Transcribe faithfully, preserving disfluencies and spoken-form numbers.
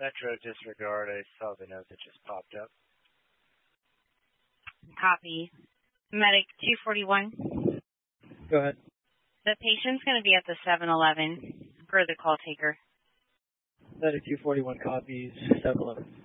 Metro disregard. I saw the note that just popped up. Copy. Medic two forty-one. Go ahead. The patient's going to be at the seven eleven for the call taker. Medic two forty-one copies, seven eleven.